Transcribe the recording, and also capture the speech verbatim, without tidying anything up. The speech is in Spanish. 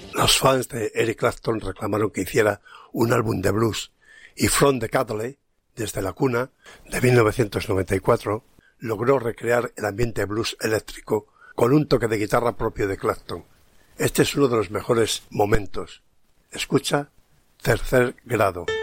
Los fans de Eric Clapton reclamaron que hiciera un álbum de blues y From the Cradle, desde la cuna, de mil novecientos noventa y cuatro, logró recrear el ambiente blues eléctrico con un toque de guitarra propio de Clapton. Este es uno de los mejores momentos. Escucha Tercer Grado.